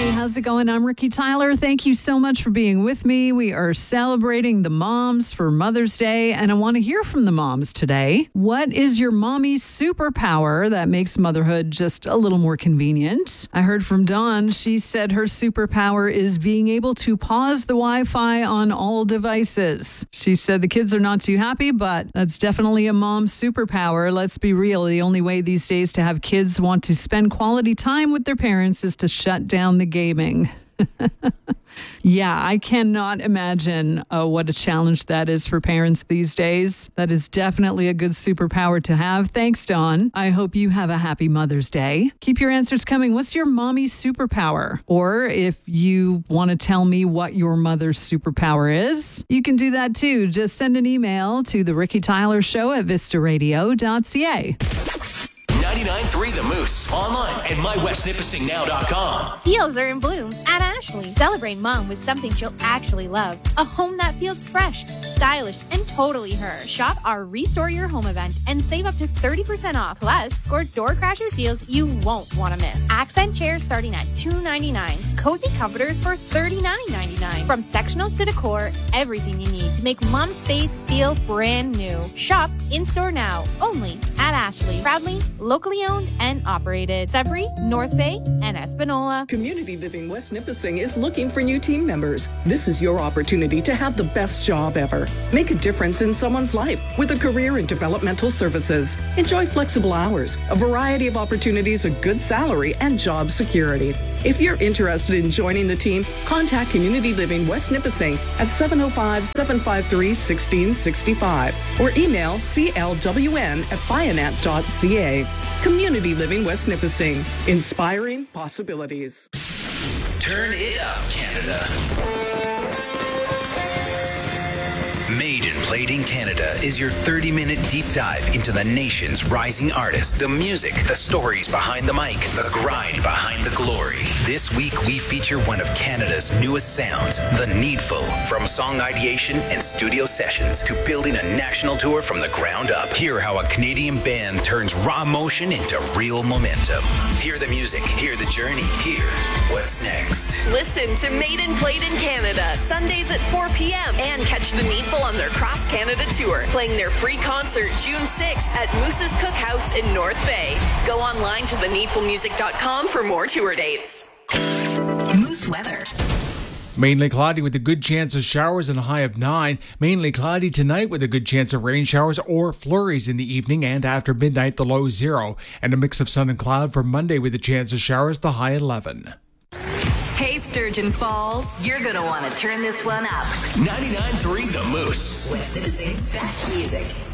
Hey, how's it going? I'm Ricky Tyler. Thank you so much for being with me. We are celebrating the moms for Mother's Day, and I want to hear from the moms today. What is your mommy's superpower that makes motherhood just a little more convenient? I heard from Dawn. She said her superpower is being able to pause the Wi-Fi on all devices. She said the kids are not too happy, but that's definitely a mom's superpower. Let's be real. The only way these days to have kids want to spend quality time with their parents is to shut down the gaming. Yeah, I cannot imagine what a challenge that is for parents these days. That is definitely a good superpower to have. Thanks, Dawn. I hope you have a happy Mother's Day. Keep your answers coming. What's your mommy's superpower? Or if you want to tell me what your mother's superpower is, you can do that too. Just send an email to the Ricky Tyler Show at vistaradio.ca. 99.3 The Moose. Online at mywestnipissingnow.com. Deals are in bloom at Ashley. Celebrate mom with something she'll actually love. A home that feels fresh, stylish, and totally her. Shop our Restore Your Home event and save up to 30% off. Plus, score door crasher deals you won't want to miss. Accent chairs starting at $2.99. Cozy comforters for $39.99. From sectionals to decor, everything you need to make mom's space feel brand new. Shop in-store now, only at Ashley. Proudly locally owned and operated. Sudbury, North Bay, and Espanola. Community Living West Nipissing is looking for new team members. This is your opportunity to have the best job ever. Make a difference in someone's life with a career in developmental services. Enjoy flexible hours, a variety of opportunities, a good salary, and job security. If you're interested in joining the team, contact Community Living West Nipissing at 705-753-1665 or email clwn@bionet.ca. Community Living West Nipissing, inspiring possibilities. Turn it up, Canada. Made and Played in Canada is your 30-minute deep dive into the nation's rising artists, the music, the stories behind the mic, the grind behind the glory. This week, we feature one of Canada's newest sounds, The Needful. From song ideation and studio sessions to building a national tour from the ground up. Hear how a Canadian band turns raw emotion into real momentum. Hear the music, hear the journey, hear what's next. Listen to Made and Played in Canada, Sundays at 4 p.m. and catch The Needful on their Cross Canada tour, playing their free concert June 6th at Moose's Cookhouse in North Bay. Go online to theneedfulmusic.com for more tour dates. Moose weather. Mainly cloudy with a good chance of showers and a high of 9. Mainly cloudy tonight with a good chance of rain showers or flurries in the evening, and after midnight the low 0. And a mix of sun and cloud for Monday with a chance of showers, the high 11. Hey, Sturgeon Falls, you're going to want to turn this one up. 99.3 The Moose. West Nipissing's best music.